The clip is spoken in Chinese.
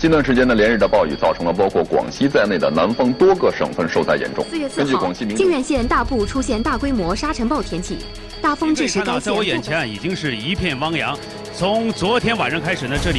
近段时间呢，连日的暴雨造成了包括广西在内的南方多个省份受灾严重。 4月4号，靖远县大部出现大规模沙尘暴天气，大风致使该县。 在我眼前已经是一片汪洋。从昨天晚上开始呢，这里。